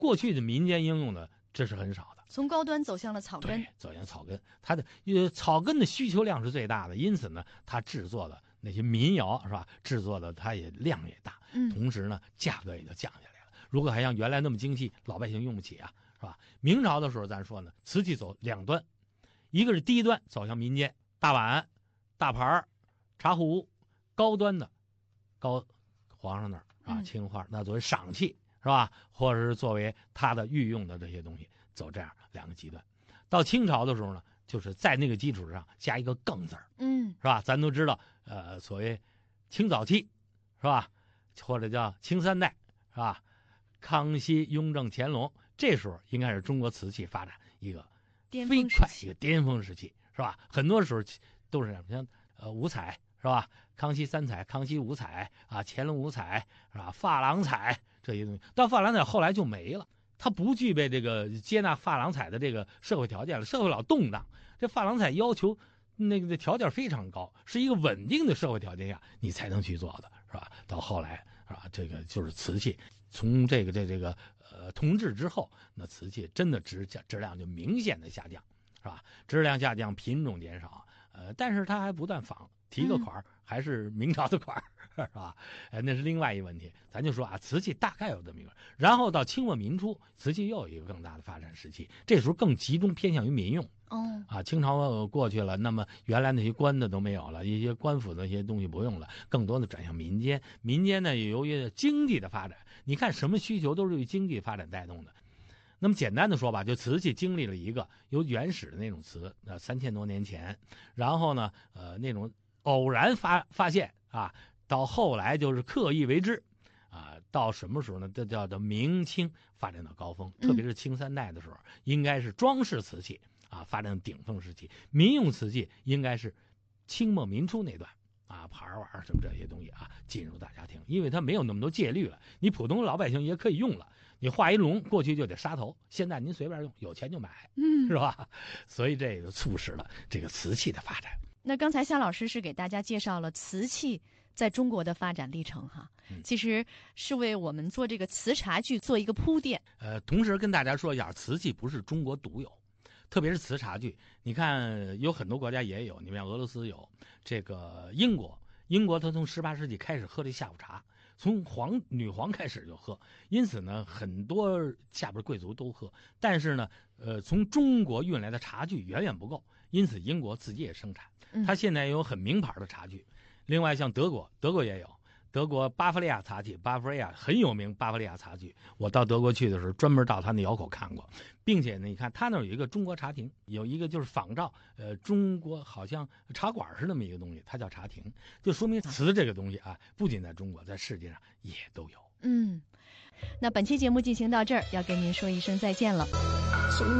过去的民间应用的这是很少的。 从高端走向了草根， 对，走向草根，它的草根的需求量是最大的，因此呢，它制作的那些民谣是吧？制作的它也量也大，同时呢，价格也就降下来了。如果还像原来那么精细，老百姓用不起啊，是吧？明朝的时候，咱说呢，瓷器走两端，一个是低端走向民间，大碗、大盘、茶壶，高端的皇上那儿啊，青花那作为赏器是吧？或者是作为他的御用的这些东西，走这样两个极端。到清朝的时候呢，就是在那个基础上加一个更字儿，是吧？咱都知道，所谓清早期，是吧？或者叫清三代，是吧？康熙、雍正、乾隆，这时候应该是中国瓷器发展一个飞快一个巅峰时期，是吧？很多时候都是这样，像五彩是吧？康熙三彩、康熙五彩啊，乾隆五彩是吧？珐琅彩这些东西，到珐琅彩后来就没了。它不具备这个接纳珐琅彩的这个社会条件了，社会老动荡，这珐琅彩要求那个条件非常高，是一个稳定的社会条件下你才能去做的，是吧？到后来是吧，这个就是瓷器，从这个同治之后，那瓷器真的质量就明显的下降，是吧？质量下降，品种减少，但是它还不断仿。提个款还是明朝的款是吧？那是另外一个问题。咱就说啊，瓷器大概有这么一个，然后到清末民初，瓷器又有一个更大的发展时期，这时候更集中偏向于民用。清朝过去了，那么原来那些官的都没有了，一些官府的一些东西不用了，更多的转向民间。民间呢，也由于经济的发展，你看什么需求都是由经济发展带动的。那么简单的说吧，就瓷器经历了一个由原始的那种瓷，3000多年前，然后呢，那种偶然发现啊，到后来就是刻意为之，到什么时候呢？这叫做明清发展到高峰，特别是清三代的时候，应该是装饰瓷器啊发展顶峰时期，民用瓷器应该是清末民初那段啊，盘碗什么这些东西啊进入大家庭，因为它没有那么多戒律了，你普通老百姓也可以用了。你画一龙，过去就得杀头，现在您随便用，有钱就买，是吧？所以这个促使了这个瓷器的发展。 那刚才夏老师是给大家介绍了瓷器在中国的发展历程哈，其实是为我们做这个瓷茶具做一个铺垫。 同时跟大家说一下，瓷器不是中国独有，特别是瓷茶具，你看有很多国家也有，你像俄罗斯有，这个英国它从18世纪开始喝这下午茶，从女皇开始就喝，因此呢，很多下边贵族都喝。但是呢，从中国运来的茶具远远不够，因此英国自己也生产，它现在也有很名牌的茶具。另外像德国也有。德国巴伐利亚茶具，巴伐利亚很有名。巴伐利亚茶具，我到德国去的时候，专门到他那窑口看过，并且呢，你看他那有一个中国茶亭，有一个就是仿照中国好像茶馆是那么一个东西，它叫茶亭，就说明瓷这个东西啊，不仅在中国，在世界上也都有。 那本期节目进行到这儿，要跟您说一声再见了。